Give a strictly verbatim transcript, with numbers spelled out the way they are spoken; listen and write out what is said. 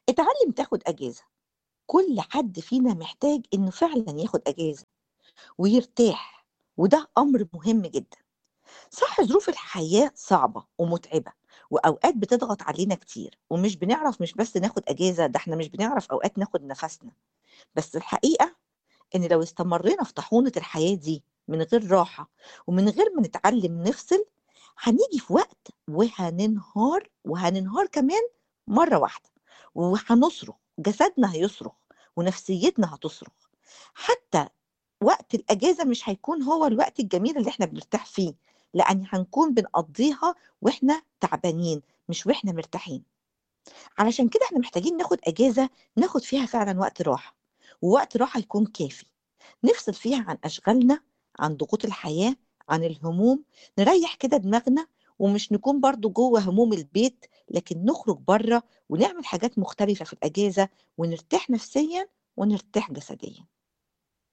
اتعلم تاخد أجازة. كل حد فينا محتاج إنه فعلا ياخد أجازة ويرتاح، وده أمر مهم جدا. صح، ظروف الحياة صعبة ومتعبة، وأوقات بتضغط علينا كتير ومش بنعرف مش بس ناخد أجازة، ده احنا مش بنعرف أوقات ناخد نفسنا. بس الحقيقة إن لو استمرينا في طاحونة الحياة دي من غير راحة ومن غير ما نتعلم نفصل، هنيجي في وقت وهننهار وهننهار كمان مرة واحدة، وهنصرخ، جسدنا هيصرخ ونفسيتنا هتصرخ. حتى وقت الأجازة مش هيكون هو الوقت الجميل اللي احنا بنرتاح فيه، لأن هنكون بنقضيها واحنا تعبانين مش واحنا مرتاحين. علشان كده احنا محتاجين ناخد أجازة، ناخد فيها فعلا وقت راحة، ووقت راحة يكون كافي نفصل فيها عن أشغالنا، عن ضغوط الحياة، عن الهموم. نريح كده دماغنا، ومش نكون برضو جوه هموم البيت، لكن نخرج بره ونعمل حاجات مختلفة في الأجازة ونرتاح نفسيا ونرتاح جسديا.